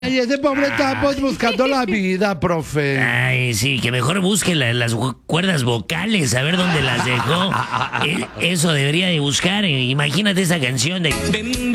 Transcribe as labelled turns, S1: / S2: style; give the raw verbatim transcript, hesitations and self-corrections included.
S1: Ay, ese pobre está pues, buscando la vida, profe.
S2: Ay, sí, que mejor busque la- las gu- cuerdas vocales, a ver dónde las dejó. Eh, Eso debería de buscar. eh, Imagínate esa canción de...